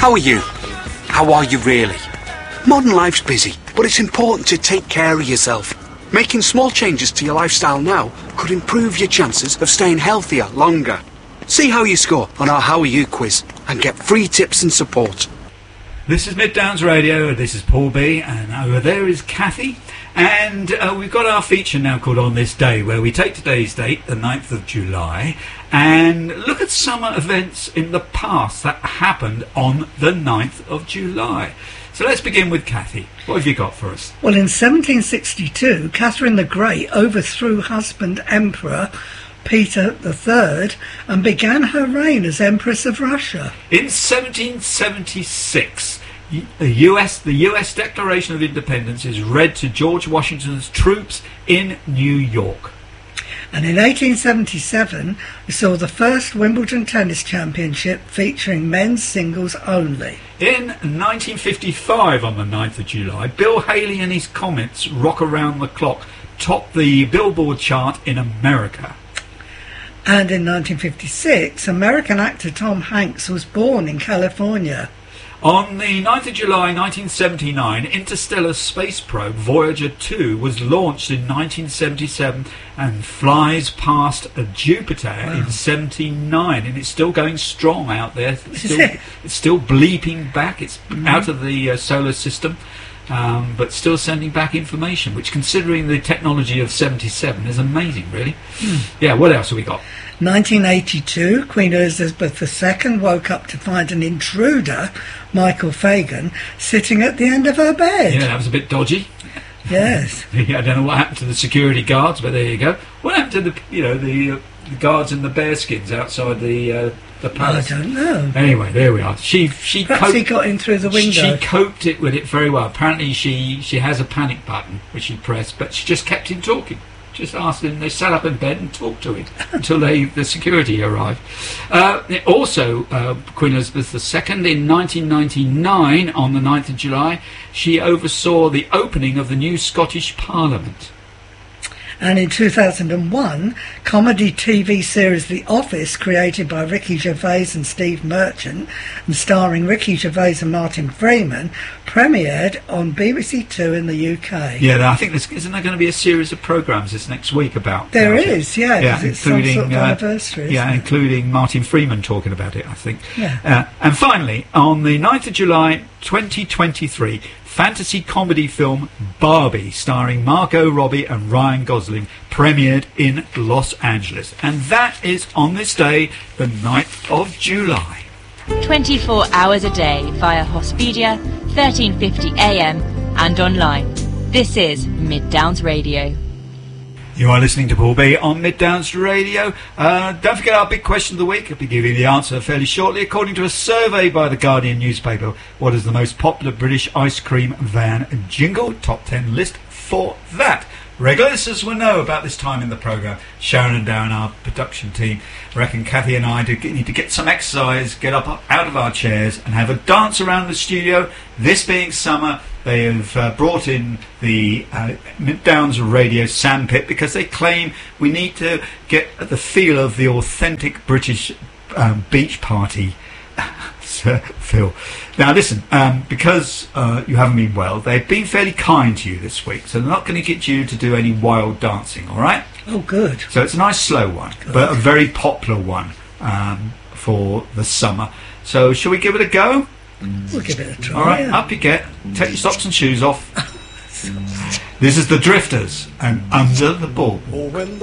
How are you? How are you really? Modern life's busy, but it's important to take care of yourself. Making small changes to your lifestyle now could improve your chances of staying healthier longer. See how you score on our How Are You quiz and get free tips and support. This is Mid Downs Radio, this is Paul B, and over there is Kathy. And we've got our feature now called On This Day, where we take today's date, the 9th of July, and look at summer events in the past that happened on the 9th of July. So let's begin with Kathy. What have you got for us? Well, in 1762, Catherine the Great overthrew husband Emperor Peter III and began her reign as Empress of Russia. In 1776, the US Declaration of Independence is read to George Washington's troops in New York. And in 1877, we saw the first Wimbledon Tennis Championship featuring men's singles only. In 1955, on the 9th of July, Bill Haley and his Comets, Rock Around the Clock, topped the Billboard chart in America. And in 1956, American actor Tom Hanks was born in California. On the 9th of July 1979, interstellar space probe Voyager 2 was launched in 1977 and flies past Jupiter in 79, and it's still going strong out there. It's still bleeping back. It's out of the solar system, but still sending back information, which, considering the technology of 77, is amazing, really. Yeah, what else have we got? 1982, Queen Elizabeth II woke up to find an intruder, Michael Fagan, sitting at the end of her bed. Yeah, that was a bit dodgy. Yes. I don't know what happened to the security guards, but there you go. What happened to the guards in the bearskins outside the palace? I don't know. Anyway, there we are. She Perhaps he got in through the window. She coped with it very well. Apparently, she has a panic button which she pressed, but she just kept him talking. Just asked him. They sat up in bed and talked to him until the security arrived. Also, Queen Elizabeth II, in 1999, on the 9th of July, she oversaw the opening of the new Scottish Parliament. And in 2001, comedy TV series The Office, created by Ricky Gervais and Steve Merchant, and starring Ricky Gervais and Martin Freeman, premiered on BBC Two in the UK. Yeah, I think isn't there going to be a series of programmes this next week about There is, yeah, yeah, it's some sort of anniversary. Yeah, including Martin Freeman talking about it, I think. Yeah. And finally, on the 9th of July 2023, fantasy comedy film Barbie, starring Margot Robbie and Ryan Gosling, premiered in Los Angeles. And that is On This Day, the 9th of July. 24 hours a day via Hospedia, 1350 AM and online. This is Mid Downs Radio. You are listening to Paul B on Mid Downs Radio. Don't forget our big question of the week. I'll be giving you the answer fairly shortly. According to a survey by the Guardian newspaper, what is the most popular British ice cream van jingle? Top 10 list for that. Regular listeners will know about this time in the programme. Sharon and Darren, our production team, reckon Kathy and I need to get some exercise, get up out of our chairs and have a dance around the studio. This being summer, they have brought in the Mid Downs Radio sandpit because they claim we need to get the feel of the authentic British beach party. Phil. Now listen, because you haven't been well, they've been fairly kind to you this week, so they're not going to get you to do any wild dancing, alright? Oh, good. So it's a nice slow one, but a very popular one for the summer. So shall we give it a go? We'll give it a try. Alright, yeah. up you get. Take your socks and shoes off. This is the Drifters and Under the Ball.